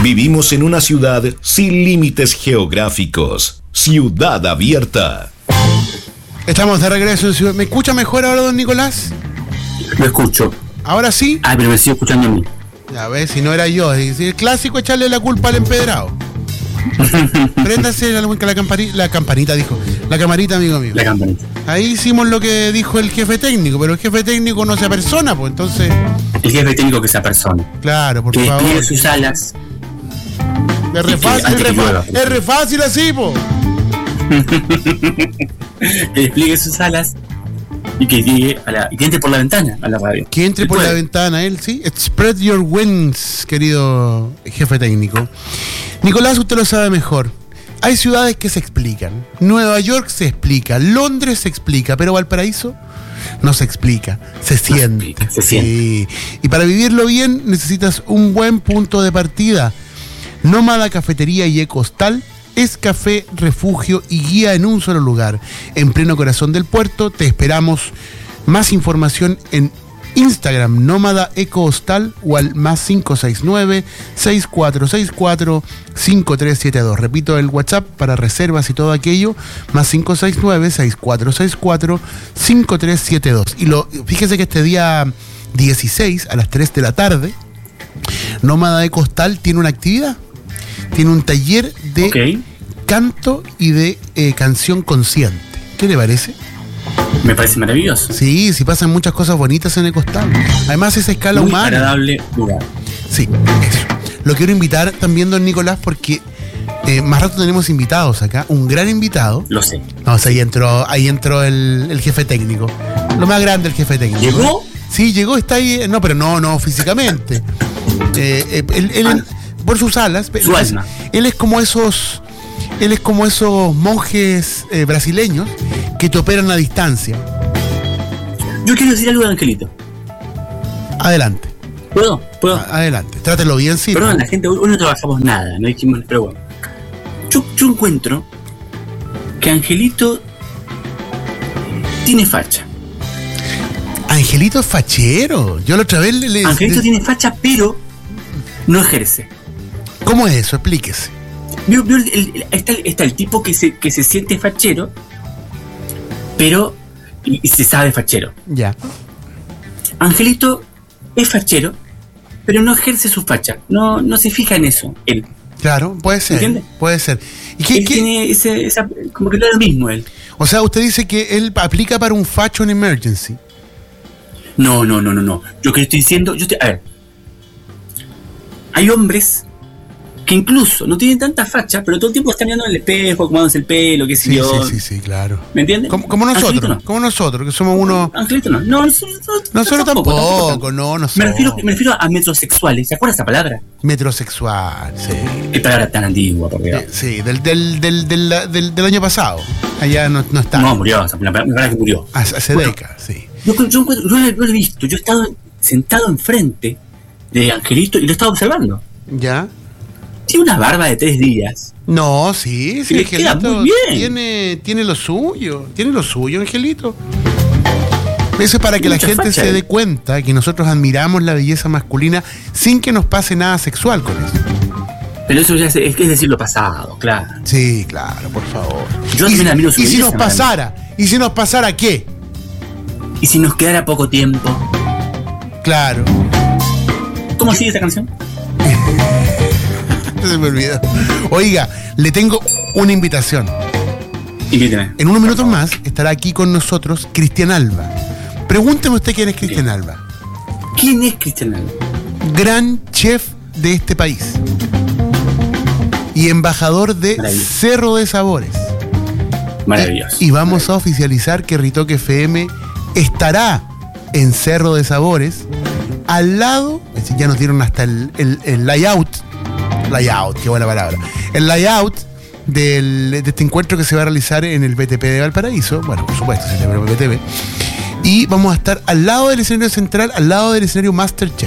Vivimos en una ciudad sin límites geográficos. Ciudad Abierta. Estamos de regreso en Ciudad. ¿Me escucha mejor ahora, don Nicolás? Lo escucho. ¿Ahora sí? Ah, pero me sigo escuchando a mí. Ya ves, si no era yo. El clásico echarle la culpa al empedrado. Préndase la campanita, dijo. La camarita, amigo mío. La campanita. Ahí hicimos lo que dijo el jefe técnico, pero el jefe técnico no se apersona, pues entonces... El jefe técnico que se apersona. Claro, por que favor. Que despliegue sus alas. Es re fácil así, po. Que despliegue sus alas y que llegue y que entre por la ventana a la radio. Que entre por la ventana, él, sí. Spread your wings, querido jefe técnico. Nicolás, usted lo sabe mejor. Hay ciudades que se explican. Nueva York se explica, Londres se explica, pero Valparaíso no se explica, se siente. Se siente. Sí. Y para vivirlo bien necesitas un buen punto de partida. Nómada Cafetería y Ecostal es café, refugio y guía en un solo lugar. En pleno corazón del puerto te esperamos. Más información en Instagram, Nómada Ecostal, o al más 569-6464-5372. Repito el WhatsApp para reservas y todo aquello, más 569-6464-5372. Y fíjese que este día 16 a las 3 de la tarde, Nómada Ecostal tiene una actividad. Tiene un taller de canto y de canción consciente. ¿Qué le parece? Me parece maravilloso. Sí, pasan muchas cosas bonitas en Ecostal. Además, esa escala muy humana. Agradable lugar. Sí, eso. Lo quiero invitar también, don Nicolás, porque más rato tenemos invitados acá. Un gran invitado. Lo sé. No, o sea, ahí entró el jefe técnico. Lo más grande, el jefe técnico. ¿Llegó? Sí, llegó, está ahí. No, pero no físicamente. Él por sus alas. Su alma. Él es como esos monjes brasileños que te operan a distancia. Yo quiero decir algo de Angelito. Adelante. ¿Puedo? Adelante. Trátelo bien, sí. Perdón, la gente, hoy no trabajamos nada, no dijimos, pero bueno. Yo encuentro que Angelito tiene facha. Angelito es fachero. Yo la otra vez Angelito tiene facha, pero no ejerce. ¿Cómo es eso? Explíquese. Está el tipo que se siente fachero, pero y se sabe fachero. Ya. Angelito es fachero, pero no ejerce su facha. No se fija en eso, él. Claro, puede ser. ¿Entiende? Puede ser. ¿Y él tiene esa como que no es lo mismo él. O sea, usted dice que él aplica para un facho en emergency. No. Yo que estoy diciendo, a ver. Hay hombres que incluso no tienen tanta facha, pero todo el tiempo están mirando en el espejo, acomodándose el pelo, qué sé yo. Sí, claro. ¿Me entiendes? Como nosotros, que somos unos... Angelito no. Nosotros tampoco. No somos. Me refiero a metrosexuales. ¿Se acuerda esa palabra? Metrosexual, sí. Qué palabra tan antigua, por Dios. Sí, del año pasado. Allá no está. No, murió, me parece que murió. Hace décadas, sí. Yo lo he visto, yo he estado sentado enfrente de Angelito y lo he estado observando. ¿Ya? Tiene una barba de 3 días. No, sí, le queda muy bien. Tiene lo suyo, Angelito. Eso es para que la gente se dé cuenta que nosotros admiramos la belleza masculina sin que nos pase nada sexual con eso. Pero eso ya es decir lo pasado, claro. Sí, claro, por favor. Yo también admiro su belleza. ¿Y si nos pasara qué? ¿Y si nos quedara poco tiempo? Claro. ¿Cómo sigue esta canción? Se me olvidó. Oiga, le tengo una invitación. Invíteme. En unos minutos más estará aquí con nosotros Cristian Alba. Pregúnteme usted quién es Cristian Alba. ¿Quién es Cristian Alba? Gran chef de este país y embajador de Cerro de Sabores. Maravilloso. Y vamos a oficializar que Ritoque FM estará en Cerro de Sabores, al lado, ya nos dieron hasta el layout, qué buena palabra, el layout de este encuentro que se va a realizar en el BTP de Valparaíso, bueno, por supuesto, se llama BTP, y vamos a estar al lado del escenario central, al lado del escenario Masterchef.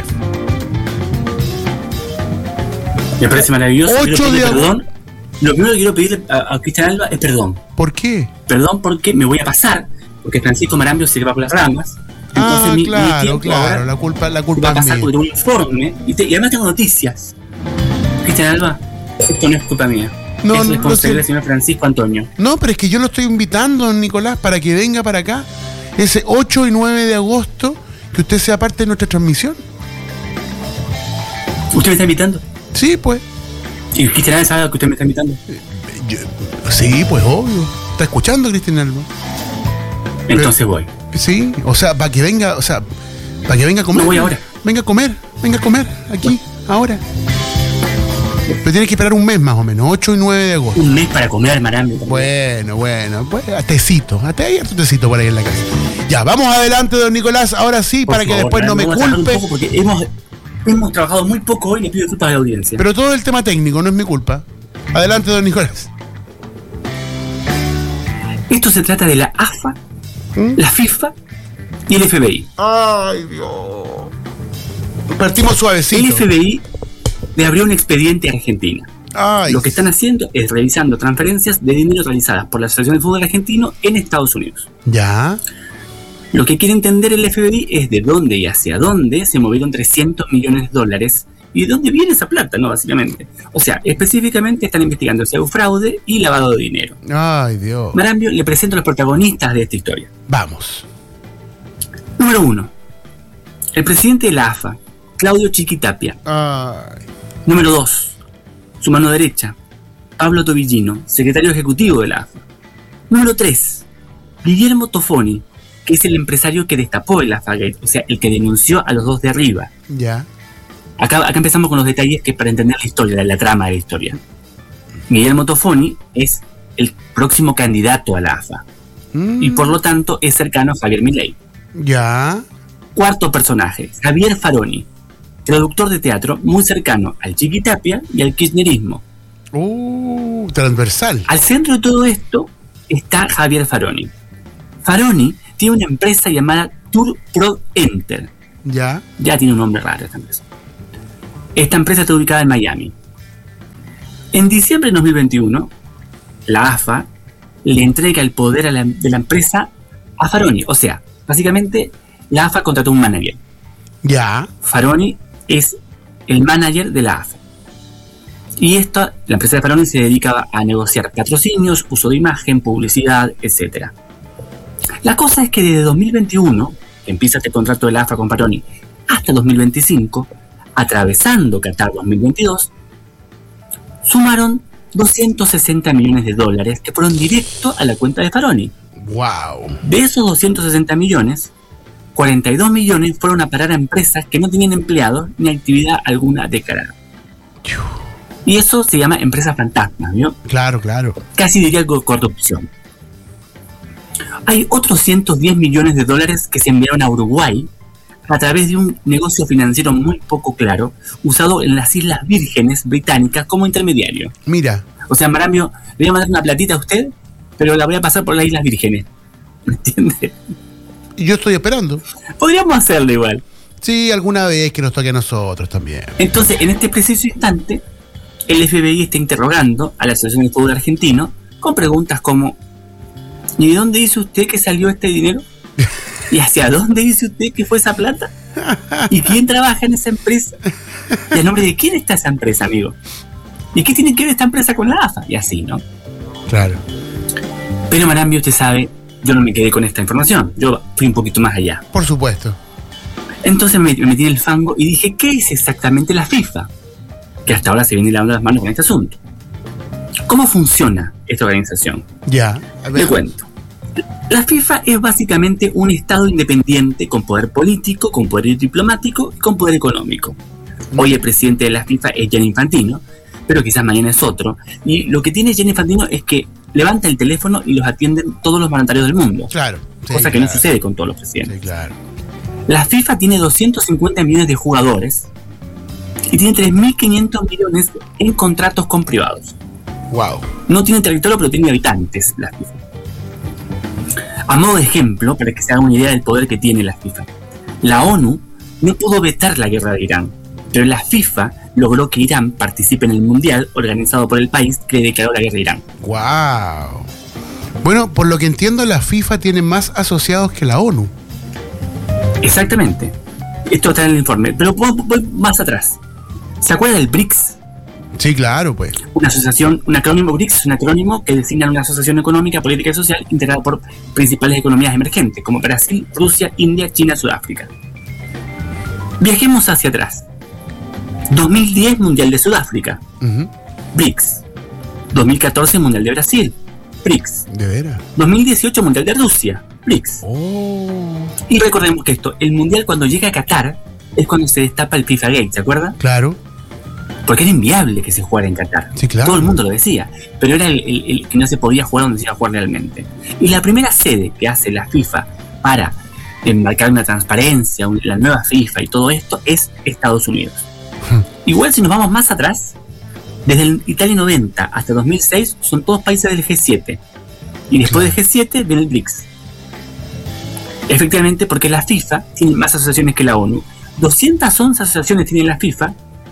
Me parece maravilloso. Perdón. Lo primero que quiero pedirle a Cristian Alba es perdón. ¿Por qué? Perdón porque me voy a pasar, porque Francisco Marambio se va por las ramas. Entonces claro, la culpa va a pasar porque tengo un informe y además tengo noticias. Cristian Alba, esto no es culpa mía. No, es no, responsabilidad no del sé. señor Francisco Antonio. No, pero es que yo lo estoy invitando, don Nicolás, para que venga para acá. Ese 8 y 9 de agosto, que usted sea parte de nuestra transmisión. ¿Usted me está invitando? Sí, pues. ¿Y Cristian Alba sabe que usted me está invitando? Sí, pues obvio. ¿Está escuchando, Cristian Alba? Entonces voy. Sí, o sea, para que venga, para que venga a comer. No voy ahora. Venga a comer, aquí, ahora. Pero tiene que esperar un mes más o menos, 8 y 9 de agosto. Un mes para comer al Marambio. Bueno, pues, a tecito, hasta ahí harto tecito por ahí en la casa. Ya, vamos adelante, don Nicolás, ahora sí, Por para que favor, después no me vamos a trabajar un culpe. poco porque hemos trabajado muy poco hoy y le pido disculpas a la audiencia. Pero todo el tema técnico, no es mi culpa. Adelante, don Nicolás. Esto se trata de la AFA, la FIFA y el FBI. Ay, Dios. Partimos suavecito. El FBI le abrió un expediente a Argentina. Ay, Lo que están haciendo es revisando transferencias de dinero realizadas por la Asociación de Fútbol Argentino en Estados Unidos. ya. Lo que quiere entender el FBI es de dónde y hacia dónde se movieron 300 millones de dólares y de dónde viene esa plata, ¿no? Básicamente. O sea, específicamente están investigando si hay fraude y lavado de dinero. Ay, Dios. Marambio, le presento a los protagonistas de esta historia. Vamos. Número 1. El presidente de la AFA, Claudio Chiquitapia. Ay. Número 2. Su mano derecha, Pablo Tobillino, secretario ejecutivo de la AFA. Número 3. Guillermo Tofoni, que es el empresario que destapó el AFA-Gate, o sea, el que denunció a los dos de arriba. Ya. Acá empezamos con los detalles que para entender la historia, la trama de la historia. Guillermo Tofoni es el próximo candidato a la AFA y por lo tanto es cercano a Javier Milei. Ya. Cuarto personaje, Javier Faroni, productor de teatro muy cercano al Chiquitapia y al kirchnerismo. Transversal. Al centro de todo esto está Javier Faroni. Faroni tiene una empresa llamada Tour Pro Enter. Ya. Ya tiene un nombre raro esta empresa. Esta empresa está ubicada en Miami. En diciembre de 2021, la AFA le entrega el poder de la empresa a Faroni. O sea, básicamente la AFA contrató un manager. Ya. Faroni es el manager de la AFA. Y la empresa de Faroni se dedicaba a negociar patrocinios, uso de imagen, publicidad, etc. La cosa es que desde 2021, que empieza este contrato de la AFA con Faroni, hasta 2025, atravesando Qatar 2022, sumaron 260 millones de dólares que fueron directo a la cuenta de Faroni. Wow. De esos 260 millones, 42 millones fueron a parar a empresas que no tenían empleados ni actividad alguna declarada. Y eso se llama empresas fantasmas, ¿no? Claro, claro. Casi diría corrupción. Hay otros 110 millones de dólares que se enviaron a Uruguay a través de un negocio financiero muy poco claro, usado en las Islas Vírgenes británicas como intermediario. Mira. O sea, Marambio, le voy a mandar una platita a usted, pero la voy a pasar por las Islas Vírgenes. ¿Me entiende? Y yo estoy esperando. Podríamos hacerlo igual. Sí, alguna vez que nos toque a nosotros también. Entonces, en este preciso instante, el FBI está interrogando a la Asociación de Fútbol Argentino con preguntas como: ¿y de dónde dice usted que salió este dinero? ¿Y hacia dónde dice usted que fue esa plata? ¿Y quién trabaja en esa empresa? ¿Y a nombre de quién está esa empresa, amigo? ¿Y qué tiene que ver esta empresa con la AFA? Y así, ¿no? Claro. Pero Marambio, usted sabe, yo no me quedé con esta información. Yo fui un poquito más allá. Por supuesto. Entonces me metí en el fango y dije, ¿qué es exactamente la FIFA? Que hasta ahora se viene lavando las manos con este asunto. ¿Cómo funciona esta organización? Ya. A ver. Le cuento. La FIFA es básicamente un estado independiente con poder político, con poder diplomático y con poder económico. Hoy el presidente de la FIFA es Gianni Infantino, pero quizás mañana es otro. Y lo que tiene Gianni Infantino es que levanta el teléfono y los atienden todos los mandatarios del mundo. Claro. Sí, Cosa que no sucede con todos los presidentes. Sí, claro. La FIFA tiene 250 millones de jugadores y tiene 3.500 millones en contratos con privados. Wow. No tiene territorio, pero tiene habitantes la FIFA. A modo de ejemplo, para que se hagan una idea del poder que tiene la FIFA, la ONU no pudo vetar la guerra de Irán, pero la FIFA logró que Irán participe en el Mundial organizado por el país que le declaró la guerra a Irán. Wow. Bueno, por lo que entiendo, la FIFA tiene más asociados que la ONU. Exactamente. Esto está en el informe, pero voy más atrás. ¿Se acuerda del BRICS? Sí, claro, pues. Una asociación, un acrónimo BRICS es un acrónimo que designa una asociación económica, política y social integrada por principales economías emergentes, como Brasil, Rusia, India, China, Sudáfrica. Viajemos hacia atrás. 2010, Mundial de Sudáfrica, BRICS. 2014, Mundial de Brasil, BRICS. ¿De veras? 2018, Mundial de Rusia, BRICS. Oh. Y recordemos que el Mundial cuando llega a Qatar es cuando se destapa el FIFA Gate, ¿se acuerda? Claro. Porque era inviable que se jugara en Qatar. Sí, claro. Todo el mundo lo decía. Pero era el que no se podía jugar donde se iba a jugar realmente. Y la primera sede que hace la FIFA para embarcar una transparencia, la nueva FIFA y todo esto, es Estados Unidos. Igual si nos vamos más atrás, desde el Italia 90 hasta 2006 son todos países del G7. Y después del G7 viene el BRICS. Efectivamente, porque la FIFA tiene más asociaciones que la ONU. 211 asociaciones tiene la FIFA,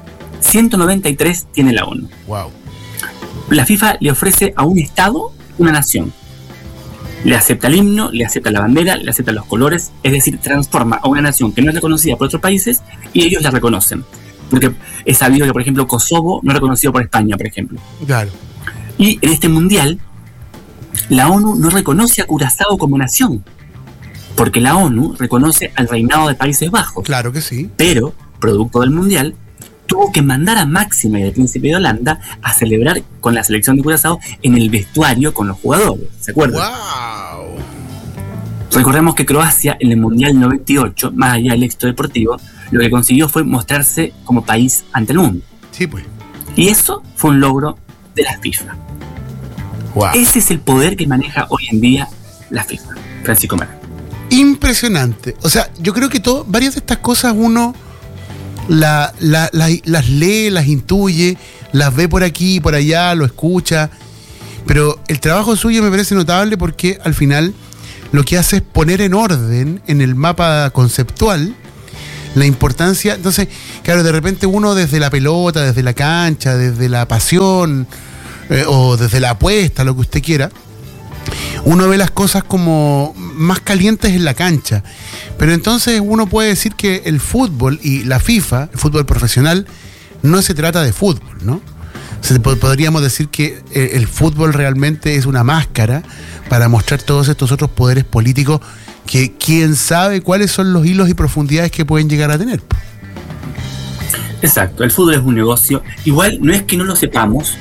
193 tiene la ONU. Wow. La FIFA le ofrece a un Estado una nación. Le acepta el himno, le acepta la bandera, le acepta los colores, es decir, transforma a una nación que no es reconocida por otros países y ellos la reconocen. Porque es sabido que, por ejemplo, Kosovo no es reconocido por España, por ejemplo. Claro. Y en este mundial, la ONU no reconoce a Curazao como nación, porque la ONU reconoce al reinado de Países Bajos. Claro que sí. Pero, producto del mundial, tuvo que mandar a Máxima y al príncipe de Holanda a celebrar con la selección de Curazao en el vestuario con los jugadores. ¿Se acuerdan? ¡Wow! Recordemos que Croacia en el Mundial 98, más allá del éxito deportivo, lo que consiguió fue mostrarse como país ante el mundo. Sí, pues. Y eso fue un logro de la FIFA. Wow. Ese es el poder que maneja hoy en día la FIFA. Francisco Mara. Impresionante. O sea, yo creo que varias de estas cosas uno las lee, las intuye, las ve por aquí, por allá, lo escucha. Pero el trabajo suyo me parece notable porque al final lo que hace es poner en orden en el mapa conceptual la importancia. Entonces, claro, de repente uno desde la pelota, desde la cancha, desde la pasión o desde la apuesta, lo que usted quiera, uno ve las cosas como más calientes en la cancha. Pero entonces uno puede decir que el fútbol y la FIFA, el fútbol profesional, no se trata de fútbol, ¿no? Podríamos decir que el fútbol realmente es una máscara para mostrar todos estos otros poderes políticos que quién sabe cuáles son los hilos y profundidades que pueden llegar a tener. Exacto, el fútbol es un negocio. Igual no es que no lo sepamos.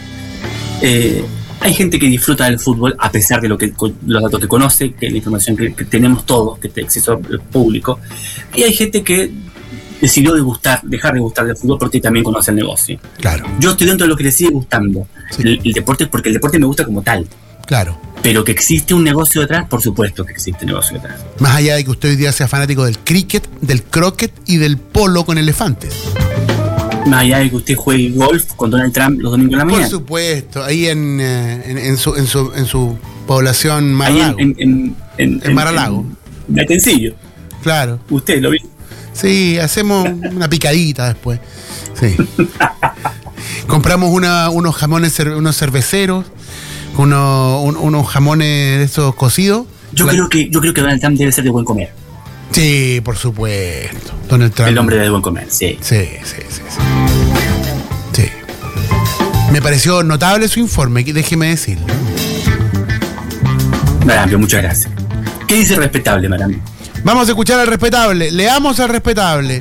Hay gente que disfruta del fútbol a pesar de los datos que conoce, que la información que tenemos todos, que tiene acceso al público. Y hay gente que decidió dejar de gustar del fútbol porque también conoce el negocio. Claro. Yo estoy dentro de lo que le sigue gustando. Sí. El deporte, porque el deporte me gusta como tal. Claro. Pero que existe un negocio detrás, por supuesto que existe un negocio detrás. Más allá de que usted hoy día sea fanático del cricket, del croquet y del polo con elefantes. Más allá de que usted juegue golf con Donald Trump los domingos de la mañana. Por supuesto, ahí en su población Mar-a-Lago. En Mar-a-Lago. En Atencillo. Claro. Usted lo vio. Sí, hacemos una picadita después. Sí. Compramos unos jamones, unos cerveceros, unos jamones de esos cocidos. Yo creo que Donald Trump debe ser de buen comer. Sí, por supuesto. Donald Trump. El hombre de buen comer, sí. Sí. Me pareció notable su informe, déjeme decirlo. Marambio, muchas gracias. ¿Qué dice el respetable, Marambio? Vamos a escuchar al respetable. Leamos al respetable.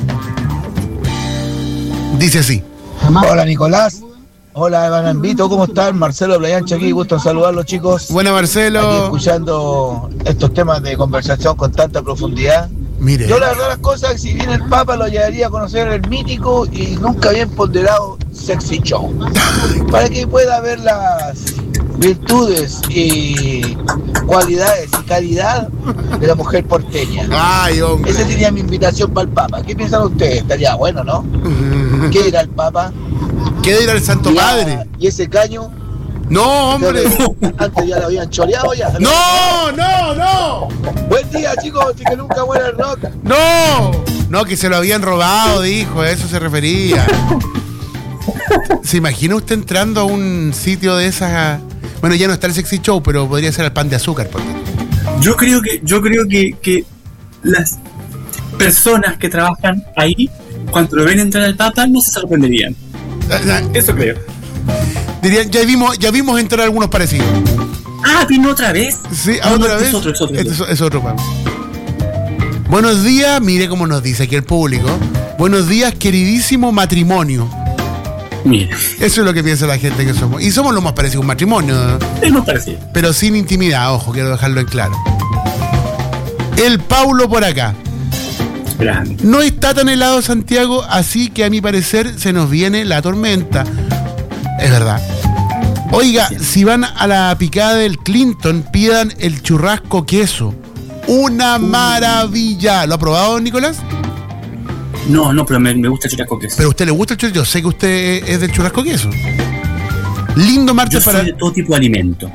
Dice así. Hola, Nicolás. Hola, Marambito. ¿Cómo están? Marcelo Playancha aquí. Gusto en saludarlos, chicos. Buena, Marcelo. Aquí escuchando estos temas de conversación con tanta profundidad. Mire. Yo la verdad las cosas, si viene el Papa, lo llevaría a conocer el mítico y nunca bien ponderado Sexy Show. Para que pueda ver las virtudes y cualidades y calidad de la mujer porteña. Ay, hombre. Esa sería mi invitación para el Papa. ¿Qué piensan ustedes? Estaría bueno, ¿no? ¿Qué dirá el Papa? ¿Qué dirá el Santo Padre? ¿Y ese caño? No, hombre. Antes ya lo habían choreado ya. No. Buen día, chicos, y que nunca muera el rock. No, que se lo habían robado, dijo, a eso se refería. ¿Se imagina usted entrando a un sitio de esas? Bueno, ya no está el Sexy Show, pero podría ser el Pan de Azúcar, por ejemplo. Yo creo que las personas que trabajan ahí, cuando lo ven entrar al Papa, no se sorprenderían. Eso creo. Dirían, ya vimos entrar algunos parecidos. Ah, ¿vino otra vez? Sí, No, otra no, vez. Es otro, Pablo. Buenos días, mire cómo nos dice aquí el público. Buenos días, queridísimo matrimonio. Mira, Eso es lo que piensa la gente que somos. Y somos lo más parecido a un matrimonio, ¿no? es más parecido. Pero sin intimidad, ojo, quiero dejarlo en claro. El Paulo por acá. Grande. No está tan helado Santiago, así que a mi parecer se nos viene la tormenta. Es verdad. Oiga, si van a la picada del Clinton, pidan el churrasco queso. Una maravilla. ¿Lo ha probado, Nicolás? No, pero me gusta el churrasco queso. Pero a usted le gusta el churrasco. Yo sé que usted es del churrasco queso. Lindo Yo martes soy para... de todo tipo de alimento.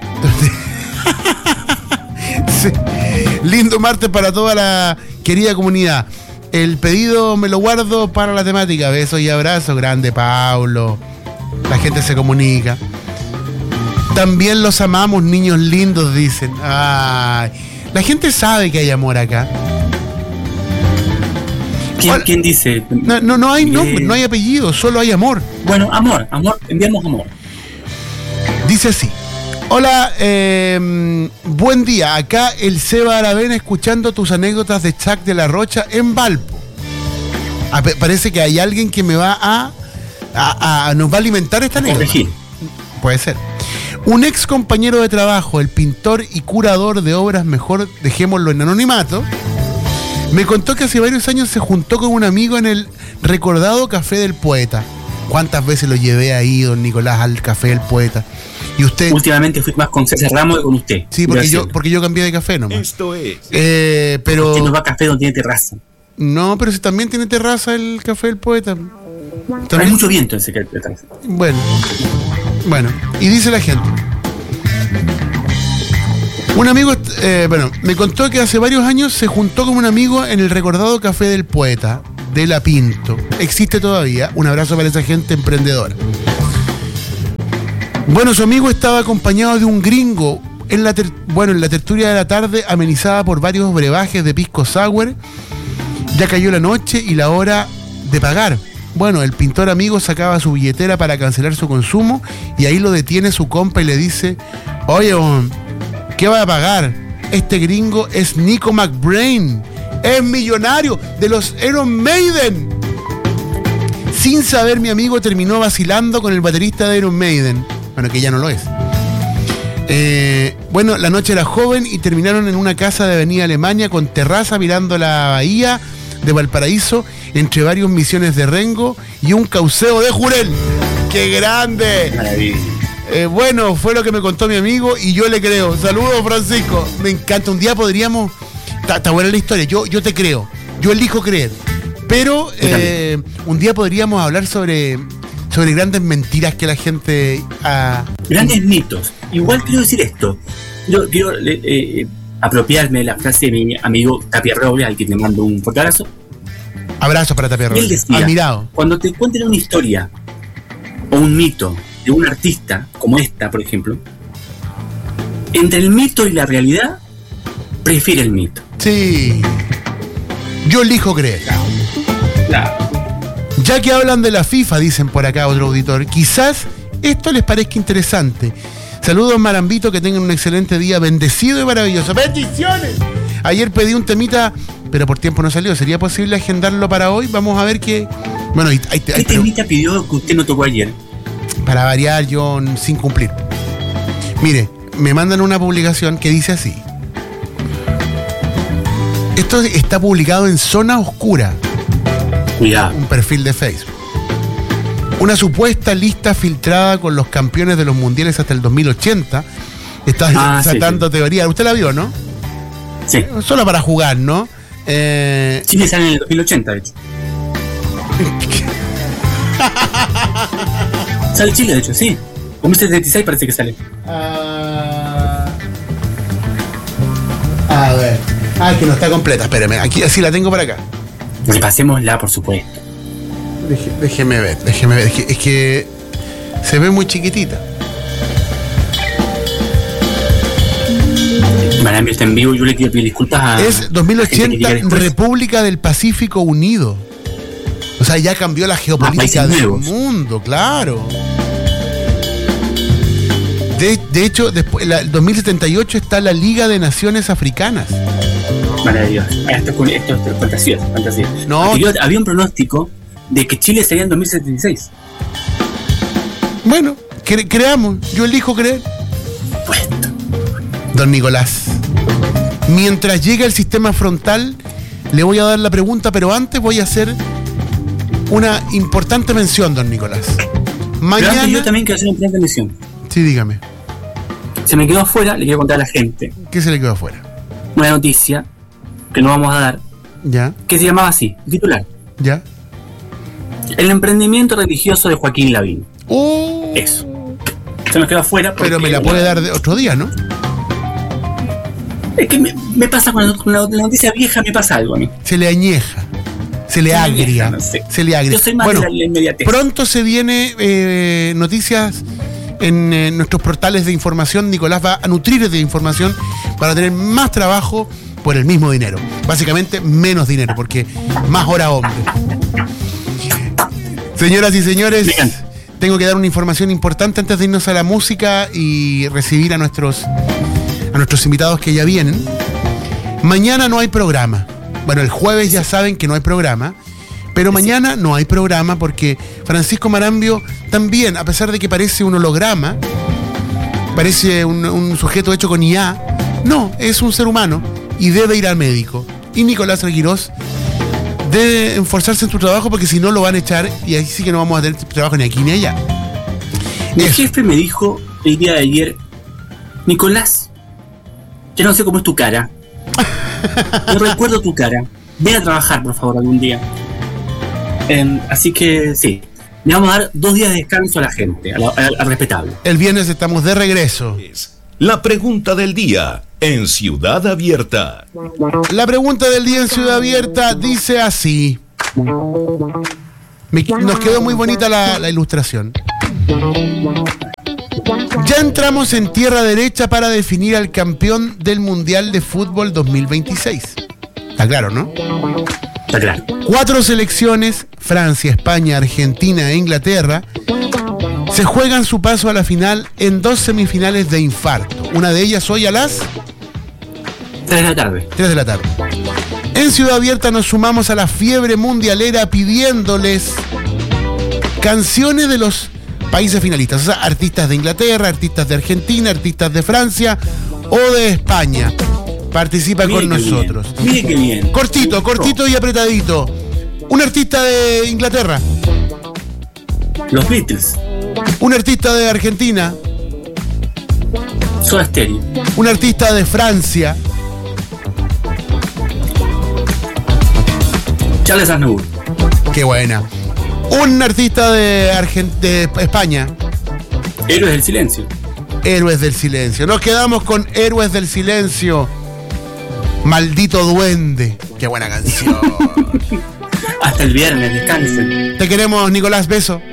Sí. Lindo martes para toda la querida comunidad. El pedido me lo guardo para la temática. Besos y abrazos. Grande, Paulo. La gente se comunica. También los amamos, niños lindos, dicen. Ay, la gente sabe que hay amor acá. ¿Quién dice? No hay nombre, no hay apellido, solo hay amor. Bueno, amor, enviamos amor. Dice así. Hola, buen día. Acá el Seba Aravena escuchando tus anécdotas de Chuck de la Rocha en Valpo. Parece que hay alguien que me va nos va a alimentar esta anécdota. Corregir. Puede ser. Un ex compañero de trabajo, el pintor y curador de obras, mejor dejémoslo en anonimato, me contó que hace varios años se juntó con un amigo en el recordado Café del Poeta. ¿Cuántas veces lo llevé ahí, don Nicolás, al Café del Poeta? Y usted... Últimamente fui más con César Ramos que con usted. Sí, porque yo cambié de café nomás. Esto es. Pero... Usted no va a café donde tiene terraza. No, pero si también tiene terraza el Café del Poeta. Hay mucho viento en ese terraza. Bueno, y dice la gente. Un amigo, me contó que hace varios años se juntó con un amigo en el recordado Café del Poeta de La Pinto. Existe todavía. Un abrazo para esa gente emprendedora. Bueno, su amigo estaba acompañado de un gringo en la tertulia de la tarde, amenizada por varios brebajes de pisco sour. Ya cayó la noche y la hora de pagar. Bueno, el pintor amigo sacaba su billetera para cancelar su consumo y ahí lo detiene su compa y le dice: oye, ¿qué va a pagar? Este gringo es Nico McBrain, es millonario de los Iron Maiden. Sin saber, mi amigo terminó vacilando con el baterista de Iron Maiden. Bueno, que ya no lo es. La noche era joven y terminaron en una casa de Avenida Alemania con terraza mirando la bahía de Valparaíso, entre varios misiones de Rengo y un cauceo de Jurel. ¡Qué grande! Maravilla. Fue lo que me contó mi amigo y yo le creo. Saludos, Francisco. Me encanta. Un día podríamos... Está buena la historia. Yo te creo. Yo elijo creer. Pero un día podríamos hablar sobre grandes mentiras que la gente... Grandes mitos. Igual quiero decir esto. Yo quiero apropiarme de la frase de mi amigo Tapia Robles, al que te mando un fuerte abrazo. Abrazo para Tapia Robles. Él decía, admirado. Cuando te cuenten una historia o un mito de un artista como esta, por ejemplo, entre el mito y la realidad, prefiere el mito. Sí. Yo elijo creer. Claro. Ya que hablan de la FIFA, dicen por acá otro auditor, quizás esto les parezca interesante. Saludos, Marambito, que tengan un excelente día, bendecido y maravilloso. ¡Bendiciones! Ayer pedí un temita, pero por tiempo no salió. ¿Sería posible agendarlo para hoy? Vamos a ver qué... Bueno, ¿Qué temita pidió que usted no tocó ayer? Para variar, yo sin cumplir. Mire, me mandan una publicación que dice así. Esto está publicado en Zona Oscura. Cuidado. Un perfil de Facebook. Una supuesta lista filtrada con los campeones de los mundiales hasta el 2080. Está saltando teoría. ¿Usted la vio, no? Sí. Solo para jugar, ¿no? Chile sale en el 2080, de hecho. Sale Chile, de hecho, sí. 2076 parece que sale. A ver. Que no está completa. Espérame. Aquí así la tengo por acá. Repasémosla, por supuesto. Déjeme ver. Es que se ve muy chiquitita. Marambio está en vivo, yo le quiero pedir disculpas a... Es 2080 República del Pacífico Unido. O sea, ya cambió la geopolítica del mundo, claro. De hecho, después, el 2078 está la Liga de Naciones Africanas. Maravilloso. Esto es fantasía. No. Había un pronóstico de que Chile sería en 2076. Bueno, creamos. Yo elijo creer. Puesto. Don Nicolás, mientras llega el sistema frontal, le voy a dar la pregunta, pero antes voy a hacer una importante mención, don Nicolás. Mañana. Pero antes yo también quiero hacer una importante mención. Sí, dígame. Se me quedó afuera, le quiero contar a la gente. ¿Qué se le quedó afuera? Una noticia que no vamos a dar. Ya. Que se llamaba así, el titular. Ya. El emprendimiento religioso de Joaquín Lavín. Eso. Se me quedó afuera. Pero me la puede dar de otro día, ¿no? Es que me pasa con la noticia vieja, me pasa algo a mí. Se le añeja. Se le agria. No sé. Se le agria. Yo soy más de la inmediatez. Pronto se viene noticias en nuestros portales de información. Nicolás va a nutrir de información para tener más trabajo por el mismo dinero. Básicamente menos dinero, porque más hora hombre. Señoras y señores, tengo que dar una información importante antes de irnos a la música y recibir a nuestros invitados que ya vienen. Mañana no hay programa. Bueno, el jueves ya saben que no hay programa, pero mañana no hay programa porque Francisco Marambio también, a pesar de que parece un holograma, parece un sujeto hecho con IA, no, es un ser humano y debe ir al médico. Y Nicolás Reguirós debe esforzarse en su trabajo porque si no lo van a echar y ahí sí que no vamos a tener trabajo ni aquí ni allá. Mi jefe me dijo el día de ayer: Nicolás, yo no sé cómo es tu cara. No recuerdo tu cara. Ven a trabajar, por favor, algún día. Así que sí, le vamos a dar 2 días de descanso a la gente, al respetable. El viernes estamos de regreso. La pregunta del día en Ciudad Abierta. La pregunta del día en Ciudad Abierta dice así. Nos quedó muy bonita la ilustración. Ya entramos en tierra derecha para definir al campeón del Mundial de Fútbol 2026. Está claro, ¿no? Está claro. 4 selecciones, Francia, España, Argentina e Inglaterra, se juegan su paso a la final en 2 semifinales de infarto. Una de ellas hoy a las 3 de la tarde. 3 de la tarde. En Ciudad Abierta nos sumamos a la fiebre mundialera pidiéndoles canciones de los países finalistas, o sea, artistas de Inglaterra, artistas de Argentina, artistas de Francia o de España. Participa con nosotros. Mire qué bien. Cortito y apretadito. Un artista de Inglaterra. Los Beatles. Un artista de Argentina. Soda Stereo. Un artista de Francia. Charles Aznavour. Qué buena. Un artista de España. Héroes del Silencio. Héroes del Silencio. Nos quedamos con Héroes del Silencio. Maldito duende. Qué buena canción. Hasta el viernes, descansen. Te queremos, Nicolás. Beso.